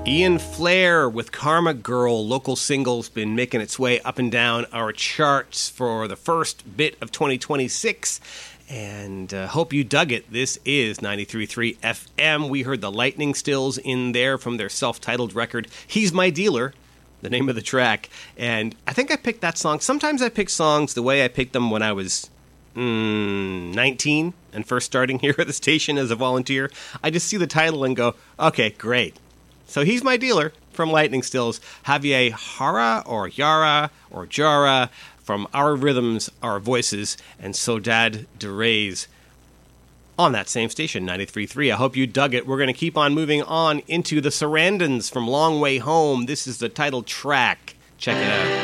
Ian Flair with Karma Girl, local singles, been making its way up and down our charts for the first bit of 2026, and hope you dug it. This is 93.3 FM. We heard the Lightning Stills in there from their self-titled record, He's My Dealer, the name of the track, and I think I picked that song. Sometimes I pick songs the way I picked them when I was 19 and first starting here at the station as a volunteer. I just see the title and go, okay, great. So He's My Dealer from Lightning Stills. Javier Jara or Yara or Jara from Our Rhythms, Our Voices, and Soledad de Reyes on that same station, 93.3. I hope you dug it. We're going to keep on moving on into the Sarandons from Long Way Home. This is the title track. Check it out.